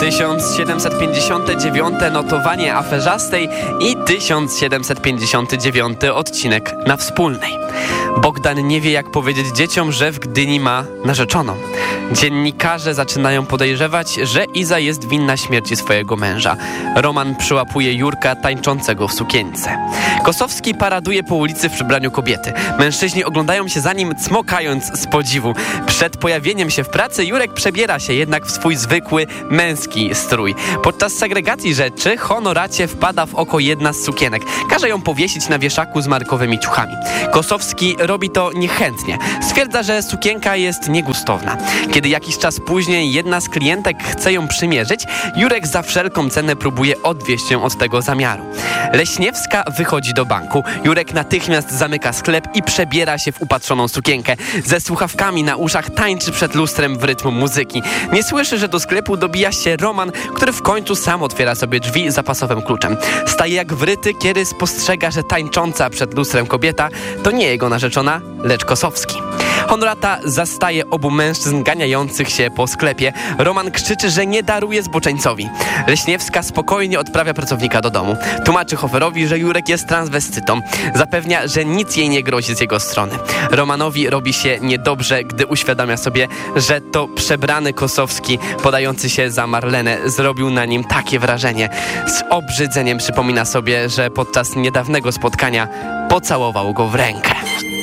1759 notowanie aferzastej i 1759 odcinek na Wspólnej. Bogdan nie wie, jak powiedzieć dzieciom, że w Gdyni ma narzeczoną. Dziennikarze zaczynają podejrzewać, że Iza jest winna śmierci swojego męża. Roman przyłapuje Jurka tańczącego w sukience. Kosowski paraduje po ulicy w przebraniu kobiety. Mężczyźni oglądają się za nim, cmokając z podziwu. Przed pojawieniem się w pracy Jurek przebiera się jednak w swój zwykły, męski strój. Podczas segregacji rzeczy Honoracie wpada w oko jedna z sukienek. Każe ją powiesić na wieszaku z markowymi ciuchami. Kosowski robi to niechętnie. Stwierdza, że sukienka jest niegustowna. Kiedy jakiś czas później jedna z klientek chce ją przymierzyć, Jurek za wszelką cenę próbuje odwieść ją od tego zamiaru. Leśniewska wychodzi do banku. Jurek natychmiast zamyka sklep i przebiera się w upatrzoną sukienkę. Ze słuchawkami na uszach tańczy przed lustrem w rytmu muzyki. Nie słyszy, że do sklepu dobija się Roman, który w końcu sam otwiera sobie drzwi zapasowym kluczem. Staje jak wryty, kiedy spostrzega, że tańcząca przed lustrem kobieta to nie jego narzeczona, lecz Kosowski. Honorata zastaje obu mężczyzn ganiających się po sklepie. Roman krzyczy, że nie daruje zboczeńcowi. Leśniewska spokojnie odprawia pracownika do domu. Tłumaczy Hoferowi, że Jurek jest transwestytą. Zapewnia, że nic jej nie grozi z jego strony. Romanowi robi się niedobrze, gdy uświadamia sobie, że to przebrany Kosowski, podający się za Marlenę, zrobił na nim takie wrażenie. Z obrzydzeniem przypomina sobie, że podczas niedawnego spotkania pocałował go w rękę.